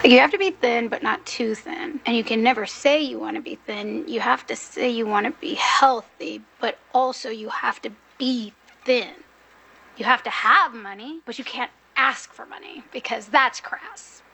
Like, you have to be thin, but not too thin. And you can never say you want to be thin. You have to say you want to be healthy, but also you have to be thin. You have to have money, but you can't ask for money, because that's crass.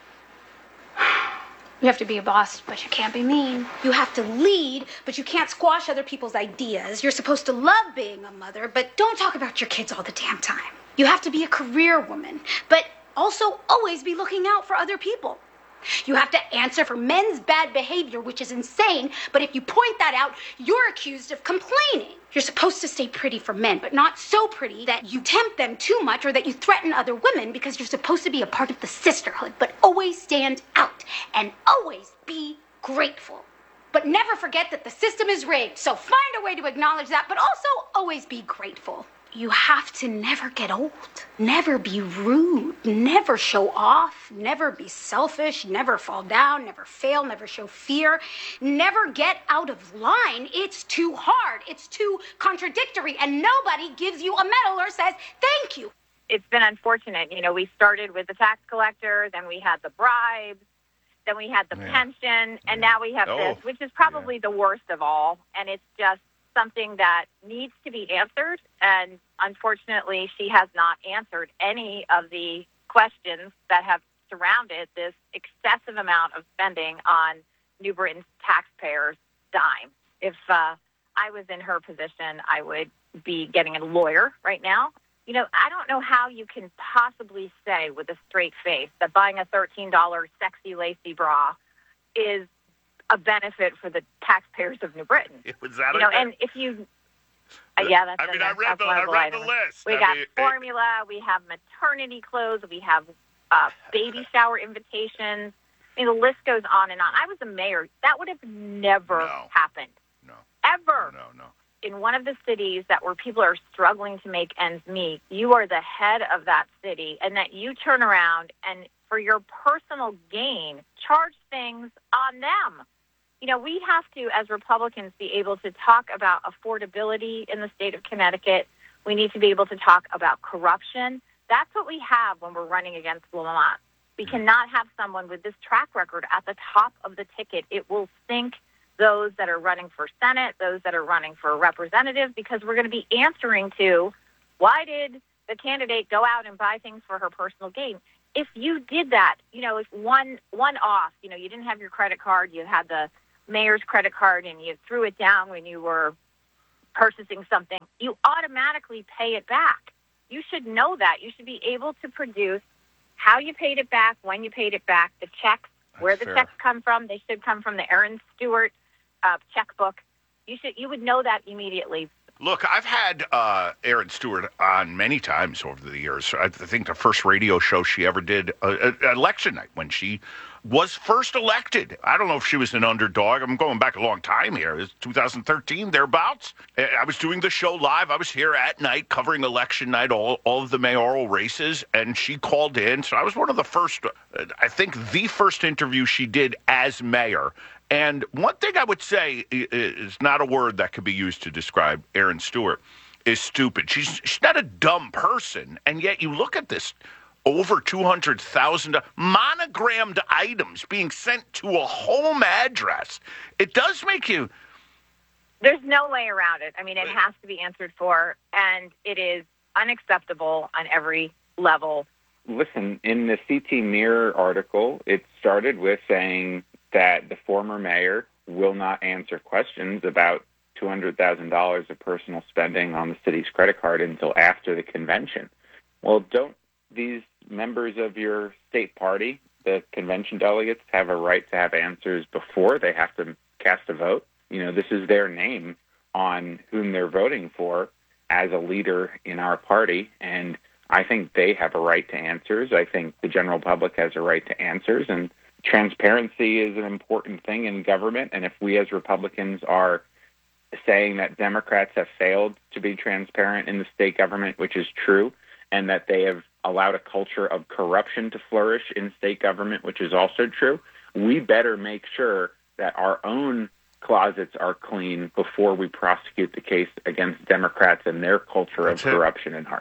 You have to be a boss, but you can't be mean. You have to lead, but you can't squash other people's ideas. You're supposed to love being a mother, but don't talk about your kids all the damn time. You have to be a career woman, but also always be looking out for other people. You have to answer for men's bad behavior, which is insane, but if you point that out, you're accused of complaining. You're supposed to stay pretty for men, but not so pretty that you tempt them too much or that you threaten other women, because you're supposed to be a part of the sisterhood, but always stand out and always be grateful. But never forget that the system is rigged, so find a way to acknowledge that, but also always be grateful. You have to never get old, never be rude, never show off, never be selfish, never fall down, never fail, never show fear, never get out of line. It's too hard, it's too contradictory, and nobody gives you a medal or says thank you. It's been unfortunate. You know, we started with the tax collector, then we had the bribes, then we had the pension, and now we have this, which is probably the worst of all, and it's just something that needs to be answered, and unfortunately she has not answered any of the questions that have surrounded this excessive amount of spending on New Britain's taxpayers' dime. If I was in her position, I would be getting a lawyer right now. You know, I don't know how you can possibly say with a straight face that buying a $13 sexy lacy bra is a benefit for the taxpayers of New Britain. Was that and if you, that's. I mean, I read the list. We got formula. We have maternity clothes. We have baby shower invitations. I mean, the list goes on and on. I was a mayor. That would have never happened. No. Ever. No. In one of the cities where people are struggling to make ends meet, you are the head of that city, and that you turn around and, for your personal gain, charge things on them. You know, we have to, as Republicans, be able to talk about affordability in the state of Connecticut. We need to be able to talk about corruption. That's what we have when we're running against Lamont. We cannot have someone with this track record at the top of the ticket. It will sink those that are running for Senate, those that are running for representative, because we're going to be answering to, why did the candidate go out and buy things for her personal gain? If you did that, you know, if one off, you know, you didn't have your credit card, you had the mayor's credit card and you threw it down when you were purchasing something, you automatically pay it back. You should know that. You should be able to produce how you paid it back, when you paid it back, the checks, where the checks come from. They should come from the Aaron Stewart checkbook. You would know that immediately. Look, I've had Aaron Stewart on many times over the years. I think the first radio show she ever did, election night, when she was first elected. I don't know if she was an underdog. I'm going back a long time here. It's 2013, thereabouts. I was doing the show live. I was here at night covering election night, all of the mayoral races, and she called in. So I was one of the first, I think the first interview she did as mayor. And one thing I would say is not a word that could be used to describe Aaron Stewart, is stupid. She's not a dumb person, and yet you look at this over 200,000 monogrammed items being sent to a home address. It does make you... There's no way around it. I mean, it has to be answered for, and it is unacceptable on every level. Listen, in the CT Mirror article, it started with saying that the former mayor will not answer questions about $200,000 of personal spending on the city's credit card until after the convention. Well, don't these members of your state party, the convention delegates, have a right to have answers before they have to cast a vote? You know, this is their name on whom they're voting for as a leader in our party, and I think they have a right to answers. I think the general public has a right to answers, and transparency is an important thing in government, and if we as Republicans are saying that Democrats have failed to be transparent in the state government, which is true, and that they have allowed a culture of corruption to flourish in state government, which is also true, we better make sure that our own closets are clean before we prosecute the case against Democrats and their culture of corruption in Hartford.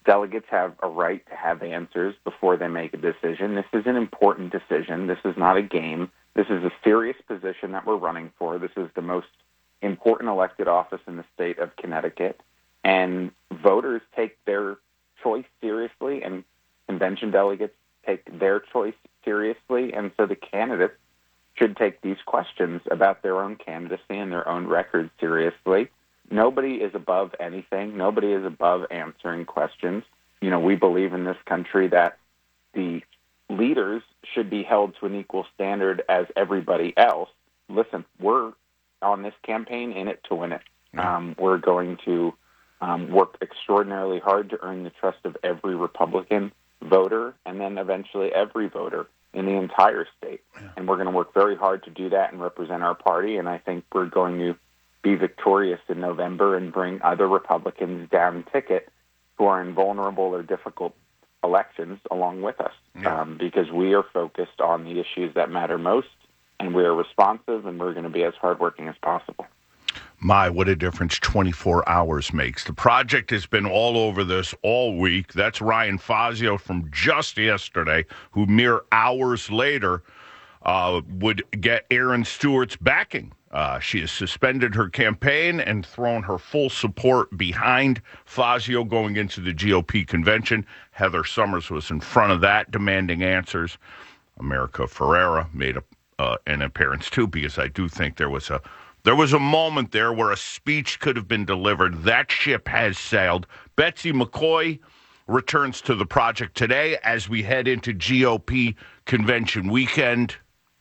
Delegates have a right to have answers before they make a decision. This is an important decision. This is not a game. This is a serious position that we're running for. This is the most important elected office in the state of Connecticut. And voters take their choice seriously, and convention delegates take their choice seriously. And so the candidates should take these questions about their own candidacy and their own record seriously. Nobody is above anything. Nobody is above answering questions. You know, we believe in this country that the leaders should be held to an equal standard as everybody else. Listen, we're on this campaign in it to win it. We're going to work extraordinarily hard to earn the trust of every Republican voter and then eventually every voter in the entire state. And we're going to work very hard to do that and represent our party. And I think we're going to be victorious in November and bring other Republicans down ticket who are in vulnerable or difficult elections along with us, because we are focused on the issues that matter most, and we are responsive, and we're going to be as hardworking as possible. My, what a difference 24 hours makes. The project has been all over this all week. That's Ryan Fazio from just yesterday, who mere hours later would get Aaron Stewart's backing. She has suspended her campaign and thrown her full support behind Fazio going into the GOP convention. Heather Summers was in front of that, demanding answers. America Ferrera made an appearance too, because I do think there was a moment there where a speech could have been delivered. That ship has sailed. Betsy McCoy returns to the project today as we head into GOP convention weekend.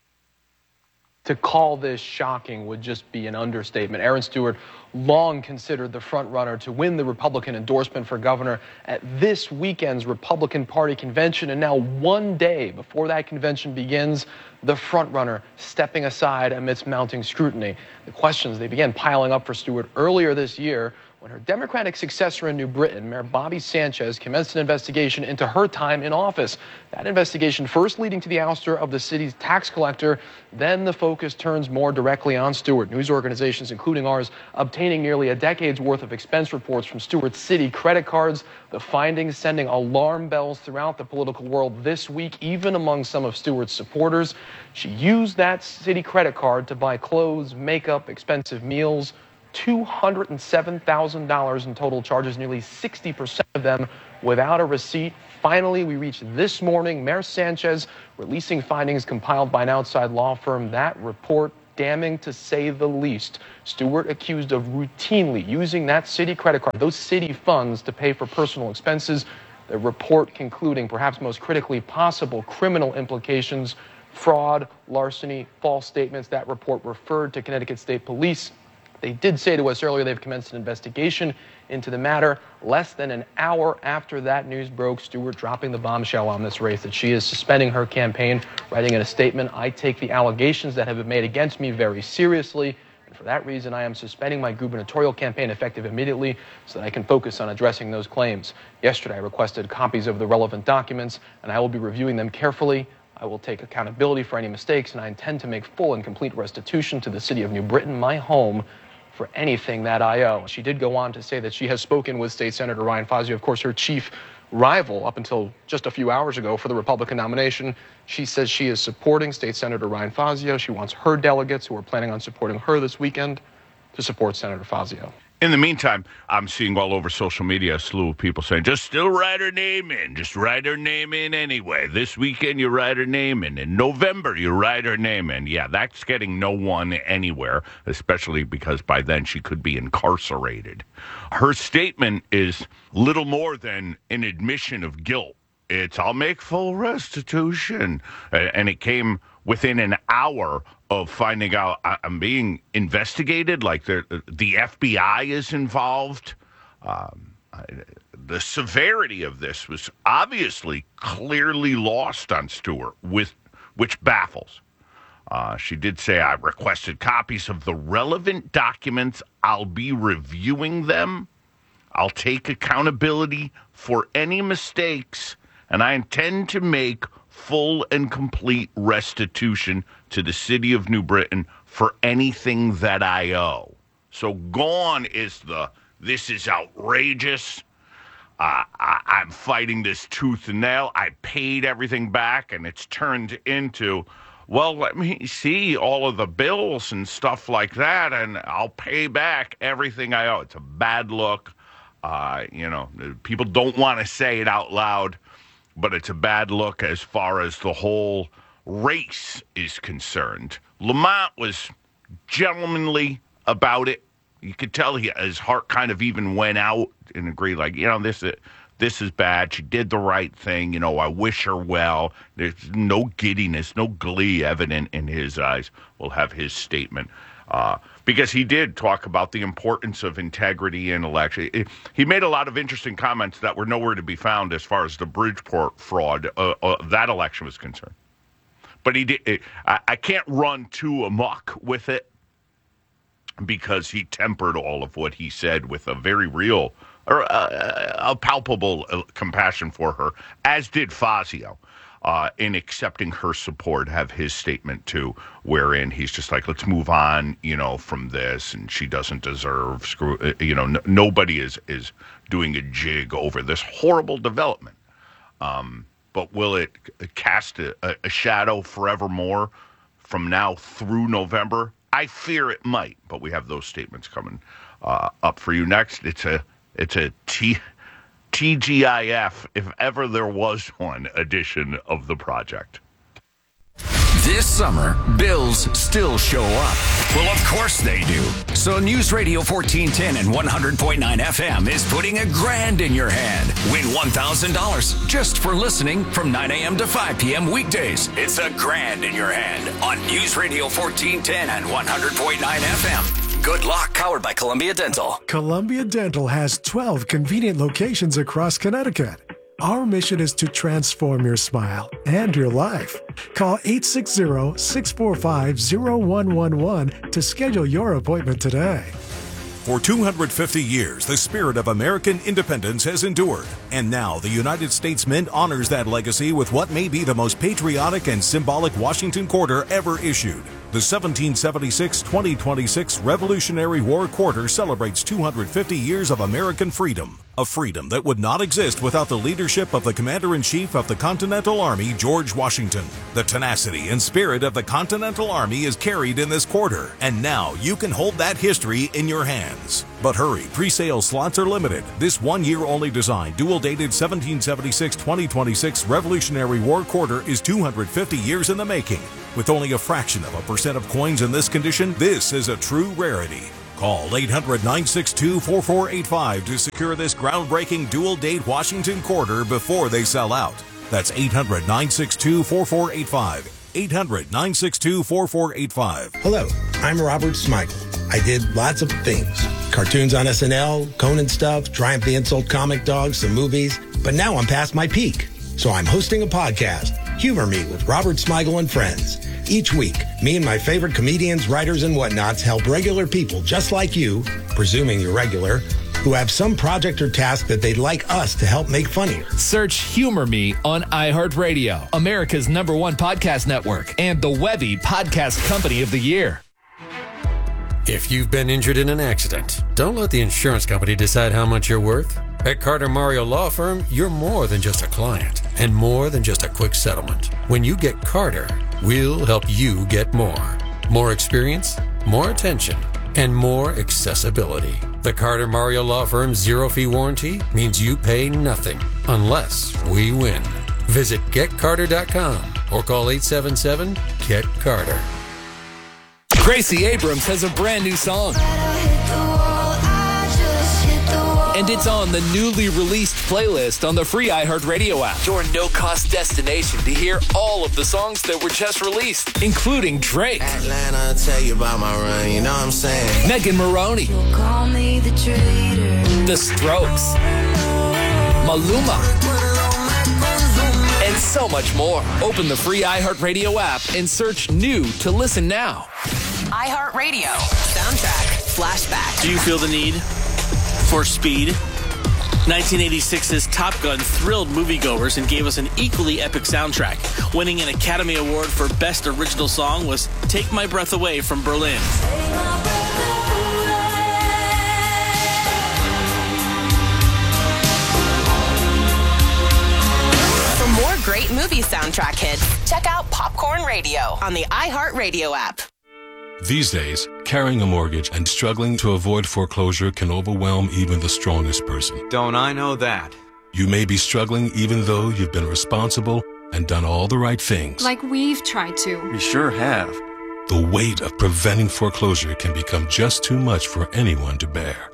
To call this shocking would just be an understatement. Aaron Stewart, long considered the front runner to win the Republican endorsement for governor at this weekend's Republican Party convention. And now, one day before that convention begins, the front runner stepping aside amidst mounting scrutiny. The questions, they began piling up for Stewart earlier this year when her Democratic successor in New Britain, Mayor Bobby Sanchez, commenced an investigation into her time in office. That investigation first leading to the ouster of the city's tax collector. Then the focus turns more directly on Stewart. News organizations, including ours, obtaining nearly a decade's worth of expense reports from Stewart's city credit cards. The findings sending alarm bells throughout the political world this week, even among some of Stewart's supporters. She used that city credit card to buy clothes, makeup, expensive meals. $207,000 in total charges, nearly 60% of them without a receipt. Finally, we reached this morning, Mayor Sanchez releasing findings compiled by an outside law firm. That report damning to say the least. Stewart accused of routinely using that city credit card, those city funds, to pay for personal expenses. The report concluding, perhaps most critically, possible criminal implications, fraud, larceny, false statements. That report referred to Connecticut State Police. They did say to us earlier they've commenced an investigation into the matter. Less than an hour after that news broke, Stewart dropping the bombshell on this race that she is suspending her campaign, writing in a statement, "I take the allegations that have been made against me very seriously, and for that reason I am suspending my gubernatorial campaign effective immediately so that I can focus on addressing those claims. Yesterday I requested copies of the relevant documents, and I will be reviewing them carefully. I will take accountability for any mistakes, and I intend to make full and complete restitution to the city of New Britain, my home, for anything that I owe." She did go on to say that she has spoken with State Senator Ryan Fazio, of course, her chief rival up until just a few hours ago for the Republican nomination. She says she is supporting State Senator Ryan Fazio. She wants her delegates who are planning on supporting her this weekend to support Senator Fazio. In the meantime, I'm seeing all over social media a slew of people saying, just still write her name in. Just write her name in anyway. This weekend, you write her name in. In November, you write her name in. Yeah, that's getting no one anywhere, especially because by then she could be incarcerated. Her statement is little more than an admission of guilt. It's, I'll make full restitution. And it came within an hour of finding out I'm being investigated, like the FBI is involved. The severity of this was obviously clearly lost on Stewart, which baffles. She did say, I requested copies of the relevant documents. I'll be reviewing them. I'll take accountability for any mistakes, and I intend to make full and complete restitution to the city of New Britain for anything that I owe. So gone is this is outrageous. I'm fighting this tooth and nail. I paid everything back, and it's turned into, well, let me see all of the bills and stuff like that, and I'll pay back everything I owe. It's a bad look. People don't want to say it out loud, but it's a bad look as far as the whole race is concerned. Lamont was gentlemanly about it. You could tell his heart kind of even went out and agreed, like, this is bad. She did the right thing. I wish her well. There's no giddiness, no glee evident in his eyes. We'll have his statement. Because he did talk about the importance of integrity in election. He made a lot of interesting comments that were nowhere to be found as far as the Bridgeport fraud, that election was concerned. But he did. I can't run too amok with it because he tempered all of what he said with a very real or a palpable compassion for her, as did Fazio. In accepting her support, have his statement too, wherein he's just like, let's move on, from this, and she doesn't deserve, nobody is doing a jig over this horrible development. But will it cast a shadow forevermore from now through November? I fear it might, but we have those statements coming up for you next. It's a TGIF, if ever there was one, edition of the project. This summer, bills still show up. Well, of course they do. So News Radio 1410 and 100.9 FM is putting $1,000 in your hand. Win $1,000 just for listening from 9 a.m. to 5 p.m. weekdays. It's $1,000 in your hand on News Radio 1410 and 100.9 FM. Good luck. Powered by Columbia Dental. Columbia Dental has 12 convenient locations across Connecticut. Our mission is to transform your smile and your life. Call 860-645-0111 to schedule your appointment today. For 250 years, the spirit of American independence has endured. And now the United States Mint honors that legacy with what may be the most patriotic and symbolic Washington Quarter ever issued. The 1776-2026 Revolutionary War Quarter celebrates 250 years of American freedom. A freedom that would not exist without the leadership of the Commander-in-Chief of the Continental Army, George Washington. The tenacity and spirit of the Continental Army is carried in this quarter, and now you can hold that history in your hands. But hurry, pre-sale slots are limited. This one-year-only design, dual-dated 1776-2026 Revolutionary War Quarter is 250 years in the making. With only a fraction of a percent of coins in this condition, this is a true rarity. Call 800-962-4485 to secure this groundbreaking dual-date Washington Quarter before they sell out. That's 800-962-4485. 800-962-4485. Hello, I'm Robert Smigel. I did lots of things. Cartoons on SNL, Conan stuff, Triumph the Insult Comic Dog, some movies. But now I'm past my peak. So I'm hosting a podcast, Humor Me with Robert Smigel and Friends. Each week, me and my favorite comedians, writers, and whatnots help regular people just like you, presuming you're regular, who have some project or task that they'd like us to help make funnier. Search Humor Me on iHeartRadio, America's #1 podcast network, and the Webby Podcast Company of the Year. If you've been injured in an accident, don't let the insurance company decide how much you're worth. At Carter Mario Law Firm, you're more than just a client and more than just a quick settlement. When you get Carter, we'll help you get more. More experience, more attention, and more accessibility. The Carter Mario Law Firm's zero-fee warranty means you pay nothing unless we win. Visit GetCarter.com or call 877-GET-CARTER. Gracie Abrams has a brand new song. And it's on the newly released playlist on the free iHeartRadio app. Your no-cost destination to hear all of the songs that were just released, including Drake, Atlanta, tell you about my run, you know what I'm saying? Megan Maroney, Call me the traitor. The Strokes, Maluma, and so much more. Open the free iHeartRadio app and search new to listen now. iHeartRadio. Soundtrack. Flashback. Do you feel the need for speed? 1986's Top Gun thrilled moviegoers and gave us an equally epic soundtrack. Winning an Academy Award for Best Original Song was Take My Breath Away from Berlin. great movie soundtrack hits, check out Popcorn Radio on the iHeartRadio app. These days, carrying a mortgage and struggling to avoid foreclosure can overwhelm even the strongest person. Don't I know that? You may be struggling even though you've been responsible and done all the right things. Like we've tried to. We sure have. The weight of preventing foreclosure can become just too much for anyone to bear.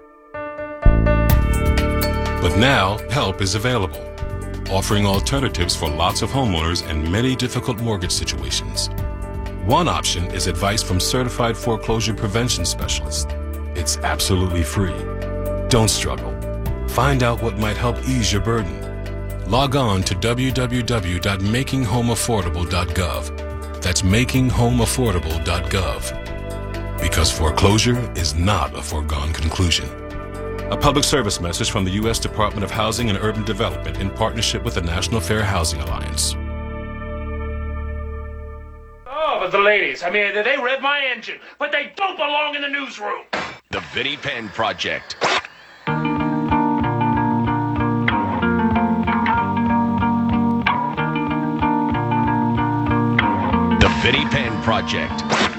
But now, help is available, offering alternatives for lots of homeowners in many difficult mortgage situations. One option is advice from certified foreclosure prevention specialists. It's absolutely free. Don't struggle. Find out what might help ease your burden. Log on to www.makinghomeaffordable.gov. That's makinghomeaffordable.gov. Because foreclosure is not a foregone conclusion. A public service message from the U.S. Department of Housing and Urban Development in partnership with the National Fair Housing Alliance. Oh, but the ladies, I mean, they rev my engine, but they don't belong in the newsroom. The Vinnie Penn Project. The Vinnie Penn Project.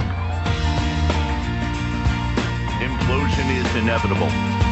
Implosion is inevitable.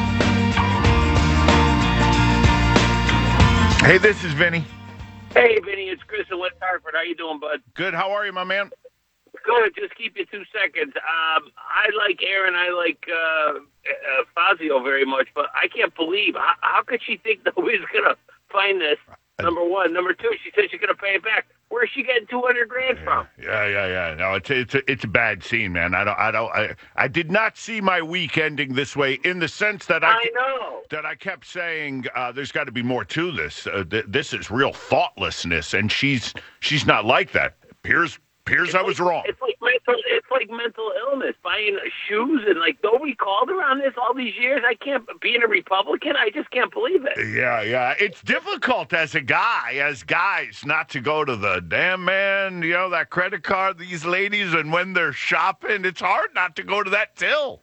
Hey, this is Vinny. Hey, Vinny, it's Chris in West Hartford. How you doing, bud? Good. How are you, my man? Good. Just keep you 2 seconds. I like Aaron. I like Fazio very much, but I can't believe how could she think the Wiz gonna find this? Number one. Number two, she said she's gonna pay it back. Where's she getting $200,000 from? Yeah. No, it's a bad scene, man. I did not see my week ending this way in the sense that I know that I kept saying there's got to be more to this. This is real thoughtlessness, and she's not like that. Piers, I was wrong. It's like mental illness. Buying shoes and nobody called her on this all these years. I can't. Being a Republican, I just can't believe it. Yeah. It's difficult as guys, not to go to the damn man, that credit card, these ladies, and when they're shopping, it's hard not to go to that till.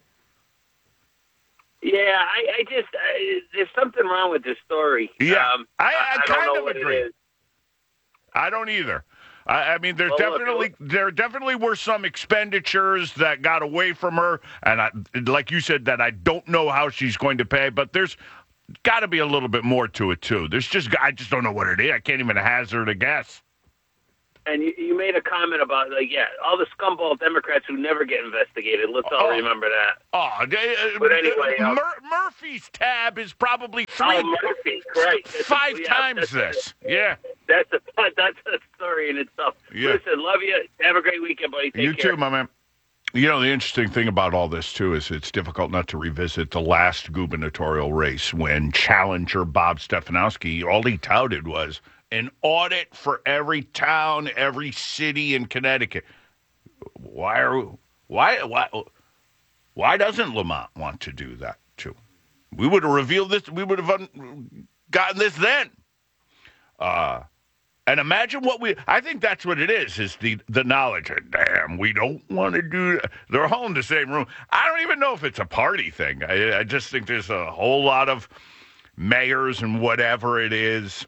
Yeah, I just there's something wrong with this story. Yeah, I don't kind know of what agree. it is. I don't either. I mean, there definitely were some expenditures that got away from her, and like you said, that I don't know how she's going to pay. But there's got to be a little bit more to it too. I just don't know what it is. I can't even hazard a guess. And you made a comment about all the scumball Democrats who never get investigated. Let's all remember that. But anyway, Murphy's tab is probably Murphy, right? five times this. Yeah. That's a story in itself. Yeah. Listen, love you. Have a great weekend, buddy. Take care. You too, my man. The interesting thing about all this, too, is it's difficult not to revisit the last gubernatorial race when challenger Bob Stefanowski, all he touted was an audit for every town, every city in Connecticut. Why doesn't Lamont want to do that, too? We would have revealed this. We would have gotten this then. And imagine I think that's what it is the knowledge. Damn, we don't want to do that. They're all in the same room. I don't even know if it's a party thing. I just think there's a whole lot of mayors and whatever it is,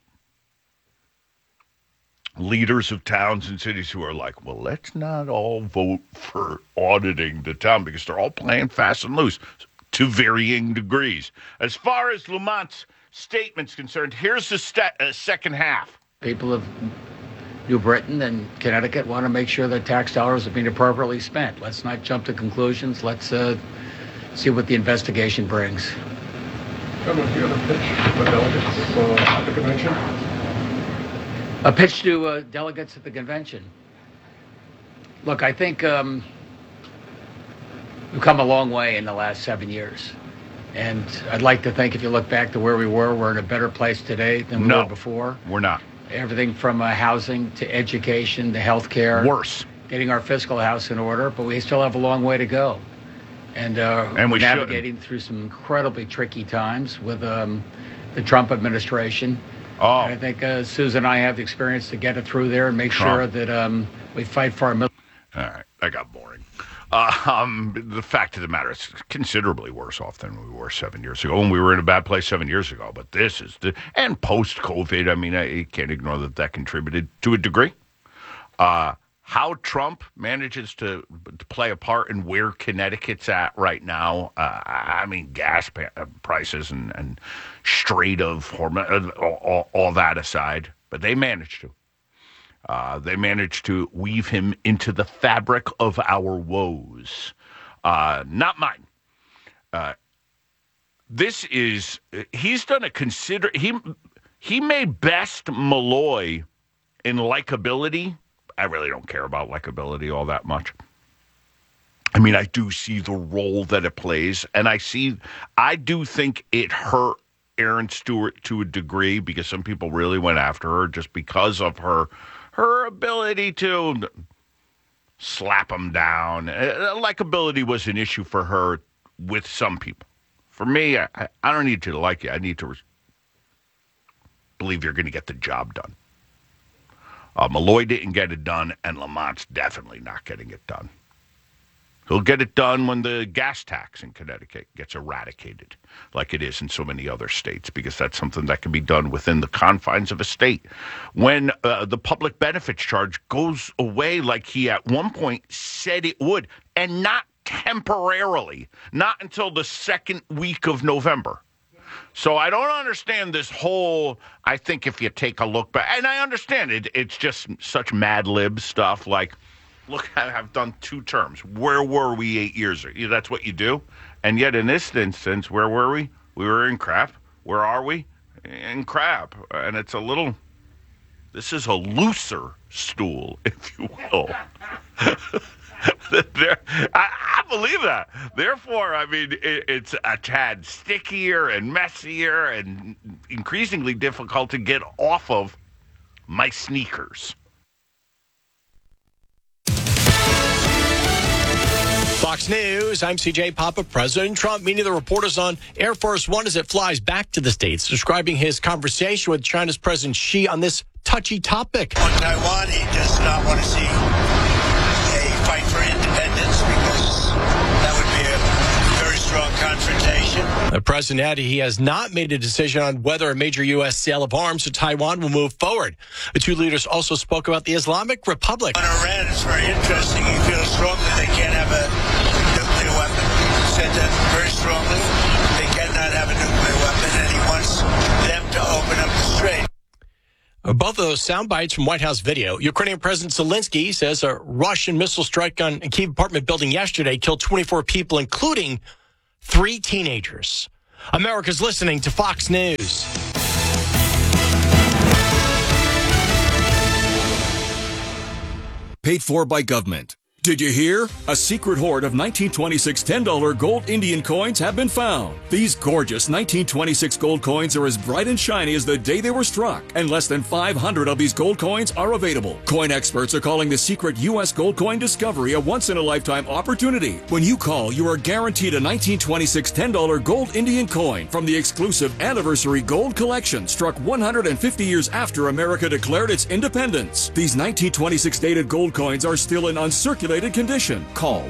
leaders of towns and cities who are like, well, let's not all vote for auditing the town because they're all playing fast and loose to varying degrees. As far as Lamont's statement's concerned, here's the second half. People of New Britain and Connecticut want to make sure that tax dollars are being appropriately spent. Let's not jump to conclusions. Let's see what the investigation brings. Governor, do you have a pitch for delegates at the convention? A pitch to delegates at the convention. Look, I think we've come a long way in the last 7 years. And I'd like to think if you look back to where we were, we're in a better place today than we were before. We're not. Everything from housing to education to health care. Worse. Getting our fiscal house in order, but we still have a long way to go. And we're navigating through some incredibly tricky times with the Trump administration. Oh. And I think Susan and I have the experience to get it through there and make sure that we fight for our military. All right, that got boring. The fact of the matter is considerably worse off than we were 7 years ago, and we were in a bad place 7 years ago. But this is and post-COVID, I mean, I can't ignore that contributed to a degree. How Trump manages to play a part in where Connecticut's at right now, I mean, gas prices and Strait of Hormuz, all that aside, but they managed to. They managed to weave him into the fabric of our woes. Not mine. He's done he made best Malloy in likability. I really don't care about likability all that much. I mean, I do see the role that it plays, and I do think it hurt Aaron Stewart to a degree because some people really went after her just because of her ability to slap him down. Likability was an issue for her with some people. For me, I don't need to like you. I need to believe you're going to get the job done. Malloy didn't get it done, and Lamont's definitely not getting it done. He'll get it done when the gas tax in Connecticut gets eradicated, like it is in so many other states, because that's something that can be done within the confines of a state. When the public benefits charge goes away like he at one point said it would, and not temporarily, not until the second week of November. So I don't understand this whole, I think if you take a look back, and I understand it, it's just such Mad Lib stuff like, look, I've done 2 terms. Where were we 8 years ago? That's what you do. And yet in this instance, where were we? We were in crap. Where are we? In crap. And it's this is a looser stool, if you will. I believe that. Therefore, I mean, it's a tad stickier and messier and increasingly difficult to get off of my sneakers. Fox News, I'm CJ Papa. President Trump meeting the reporters on Air Force One as it flies back to the States, describing his conversation with China's President Xi on this touchy topic. On Taiwan, he does not want to see a fight for independence because that would be a very strong confrontation. The president added he has not made a decision on whether a major U.S. sale of arms to Taiwan will move forward. The 2 leaders also spoke about the Islamic Republic. On Iran, it's very interesting. He feels strongly they can't have a nuclear weapon. He said that very strongly. They cannot have a nuclear weapon, and he wants them to open up the strait. Both of those sound bites from White House video. Ukrainian President Zelensky says a Russian missile strike on a Kyiv apartment building yesterday killed 24 people, including 3 teenagers. America's listening to Fox News. Paid for by government. Did you hear? A secret hoard of 1926 $10 gold Indian coins have been found. These gorgeous 1926 gold coins are as bright and shiny as the day they were struck, and less than 500 of these gold coins are available. Coin experts are calling the secret U.S. gold coin discovery a once-in-a-lifetime opportunity. When you call, you are guaranteed a 1926 $10 gold Indian coin from the exclusive Anniversary Gold Collection, struck 150 years after America declared its independence. These 1926 dated gold coins are still in uncirculated condition. Call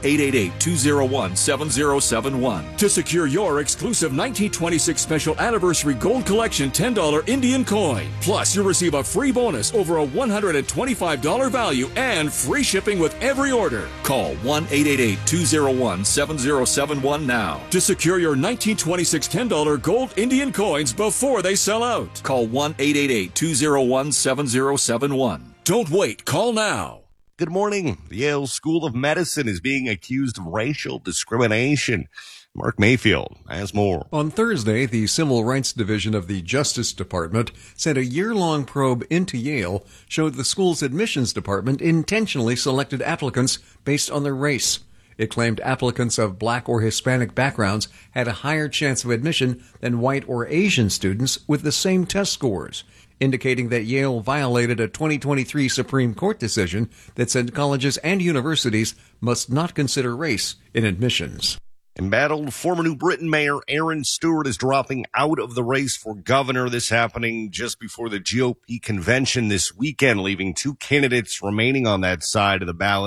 1-888-201-7071 to secure your exclusive 1926 Special Anniversary Gold Collection $10 Indian coin. Plus, you'll receive a free bonus over a $125 value and free shipping with every order. Call 1-888-201-7071 now to secure your 1926 $10 gold Indian coins before they sell out. Call 1-888-201-7071. Don't wait. Call now. Good morning. The Yale School of Medicine is being accused of racial discrimination. Mark Mayfield has more. On Thursday, the Civil Rights Division of the Justice Department said a year-long probe into Yale showed the school's admissions department intentionally selected applicants based on their race. It claimed applicants of black or Hispanic backgrounds had a higher chance of admission than white or Asian students with the same test scores, indicating that Yale violated a 2023 Supreme Court decision that said colleges and universities must not consider race in admissions. Embattled former New Britain Mayor Aaron Stewart is dropping out of the race for governor. This happening just before the GOP convention this weekend, leaving 2 candidates remaining on that side of the ballot.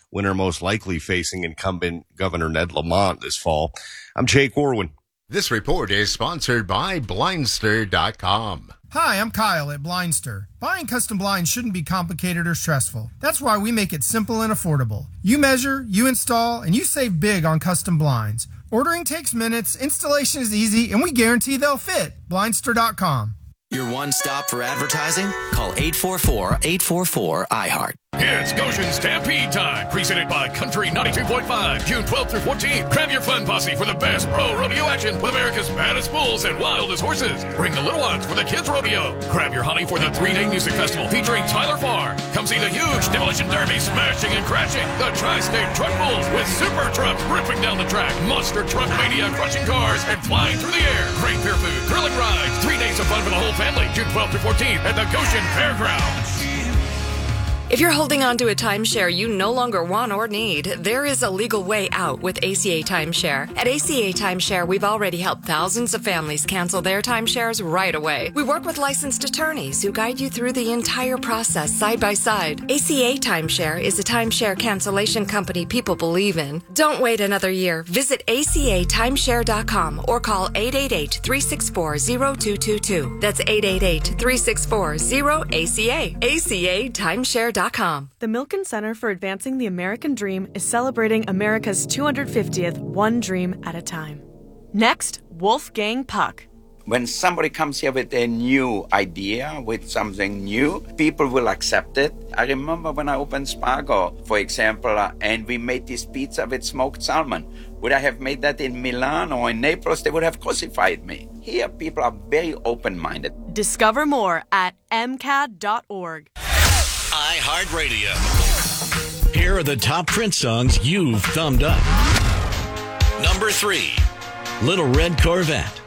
winner most likely facing incumbent Governor Ned Lamont this fall. I'm Jake Orwin. This report is sponsored by Blindster.com. Hi, I'm Kyle at Blindster. Buying custom blinds shouldn't be complicated or stressful. That's why we make it simple and affordable. You measure, you install, and you save big on custom blinds. Ordering takes minutes, installation is easy, and we guarantee they'll fit. Blindster.com. Your one stop for advertising? Call 844-844-IHEART. It's Goshen Stampede time, presented by Country 92.5, June 12th through 14th. Grab your fun posse for the best pro rodeo action with America's baddest bulls and wildest horses. Bring the little ones for the kids' rodeo. Grab your honey for the 3-day music festival featuring Tyler Farr. Come see the huge Demolition Derby smashing and crashing. The Tri-State Truck Bulls with super trucks ripping down the track. Monster Truck Mania crushing cars and flying through the air. Great beer food, thrilling rides, 3 days of fun for the whole family, June 12th through 14th at the Goshen Fairgrounds. If you're holding on to a timeshare you no longer want or need, there is a legal way out with ACA Timeshare. At ACA Timeshare, we've already helped thousands of families cancel their timeshares right away. We work with licensed attorneys who guide you through the entire process side by side. ACA Timeshare is a timeshare cancellation company people believe in. Don't wait another year. Visit acatimeshare.com or call 888-364-0222. That's 888-364-0ACA. ACA Timeshare.com. The Milken Center for Advancing the American Dream is celebrating America's 250th One Dream at a Time. Next, Wolfgang Puck. When somebody comes here with a new idea, with something new, people will accept it. I remember when I opened Spago, for example, and we made this pizza with smoked salmon. Would I have made that in Milan or in Naples, they would have crucified me. Here, people are very open-minded. Discover more at mcad.org. iHeartRadio. Here are the top Prince songs you've thumbed up. Number 3, Little Red Corvette.